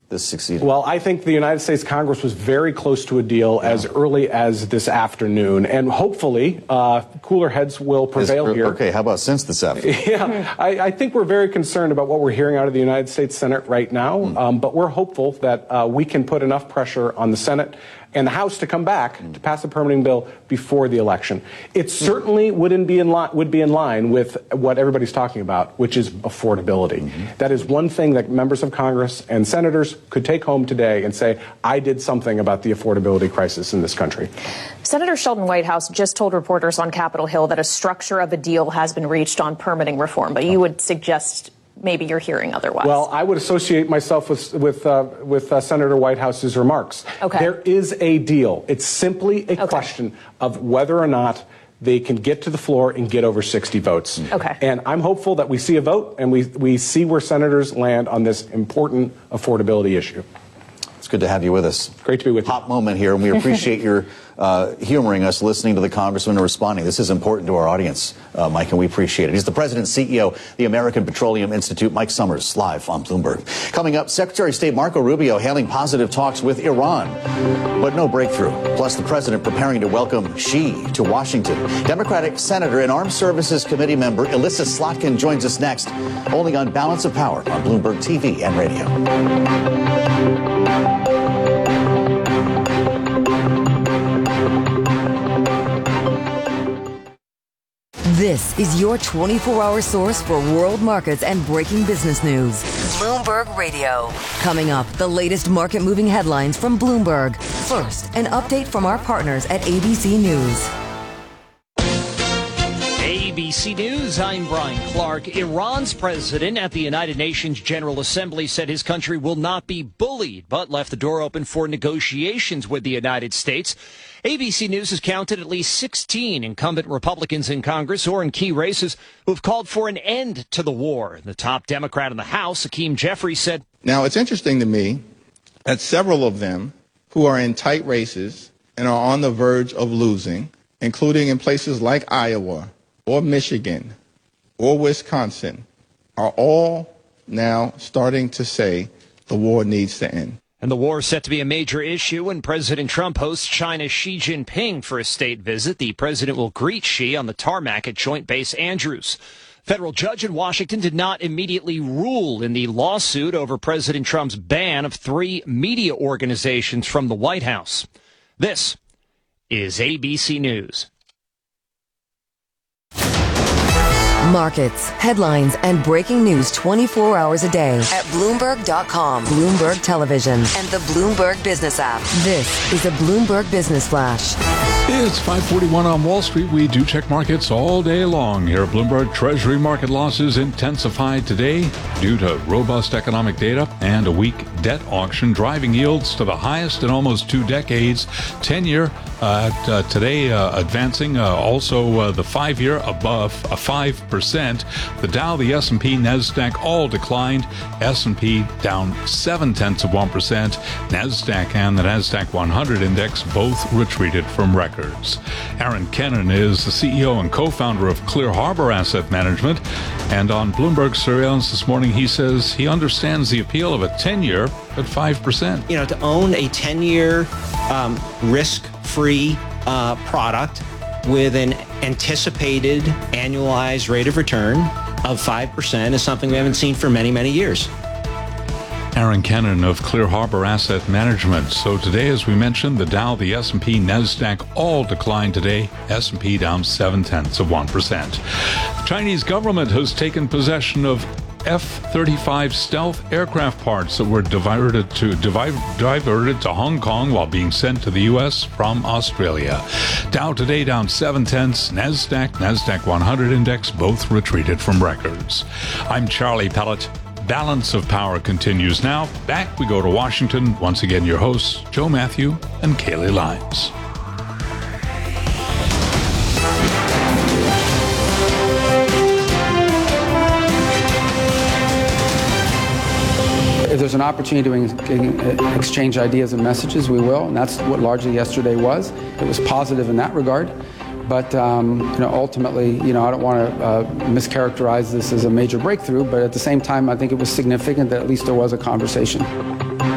this succeeded? Well, I think the United States Congress was very close to a deal as early as this afternoon, and hopefully cooler heads will prevail here. Okay, how about since this afternoon? Yeah, I think we're very concerned about what we're hearing out of the United States Senate right now, but we're hopeful that we can put enough pressure on the Senate and the House to come back to pass a permitting bill before the election. It certainly would be in line with what everybody's talking about, which is affordability. That is one thing that members of Congress and senators could take home today and say, I did something about the affordability crisis in this country. Senator Sheldon Whitehouse just told reporters on Capitol Hill that a structure of a deal has been reached on permitting reform, but you would suggest maybe you're hearing otherwise. Well, I would associate myself with Senator Whitehouse's remarks. Okay. There is a deal. It's simply a question of whether or not they can get to the floor and get over 60 votes. Okay. And I'm hopeful that we see a vote and we see where senators land on this important affordability issue. It's good to have you with us. Great to be with you. Hot moment here, and we appreciate your humoring us, listening to the congressman and responding. This is important to our audience, Mike, and we appreciate it. He's the president and CEO of the American Petroleum Institute. Mike Summers, live on Bloomberg. Coming up, Secretary of State Marco Rubio hailing positive talks with Iran, but no breakthrough. Plus, the president preparing to welcome Xi to Washington. Democratic Senator and Armed Services Committee member Elissa Slotkin joins us next, only on Balance of Power on Bloomberg TV and radio. This is your 24-hour source for world markets and breaking business news. Bloomberg Radio. Coming up, the latest market-moving headlines from Bloomberg. First, an update from our partners at ABC News. ABC News, I'm Brian Clark. Iran's president at the United Nations General Assembly said his country will not be bullied, but left the door open for negotiations with the United States. ABC News has counted at least 16 incumbent Republicans in Congress or in key races who have called for an end to the war. The top Democrat in the House, Hakeem Jeffries, said, Now, it's interesting to me that several of them who are in tight races and are on the verge of losing, including in places like Iowa or Michigan or Wisconsin, are all now starting to say the war needs to end. And the war is set to be a major issue when President Trump hosts China's Xi Jinping for a state visit. The president will greet Xi on the tarmac at Joint Base Andrews. Federal judge in Washington did not immediately rule in the lawsuit over President Trump's ban of 3 media organizations from the White House. This is ABC News. Markets, headlines, and breaking news 24 hours a day at Bloomberg.com, Bloomberg Television, and the Bloomberg Business app. This is a Bloomberg Business Flash. It's 5:41 on Wall Street. We do check markets all day long here at Bloomberg. Treasury market losses intensified today due to robust economic data and a weak debt auction, driving yields to the highest in almost 2 decades. 10-year today advancing, also the 5-year above 5%. The Dow, the S&P, NASDAQ all declined. S&P down 0.7%. NASDAQ and the NASDAQ 100 index both retreated from records. Aaron Kennan is the CEO and co-founder of Clear Harbor Asset Management. And on Bloomberg Surveillance this morning, he says he understands the appeal of a 10-year at 5%. You know, to own a 10-year risk-free product with an anticipated annualized rate of return of 5% is something we haven't seen for many, many years. Aaron Kennan of Clear Harbor Asset Management. So today, as we mentioned, the Dow, the S&P, NASDAQ all declined today. S&P down 0.7%. The Chinese government has taken possession of F-35 stealth aircraft parts that were diverted to Hong Kong while being sent to the U.S. from Australia. Dow today down 0.7. NASDAQ 100 index both retreated from records. I'm Charlie Pellet. Balance of Power continues now. Back we go to Washington. Once again, your hosts, Joe Matthew and Kaylee Lyons. If there's an opportunity to exchange ideas and messages, we will, and that's what largely yesterday was. It was positive in that regard. But ultimately, I don't want to mischaracterize this as a major breakthrough, but at the same time, I think it was significant that at least there was a conversation.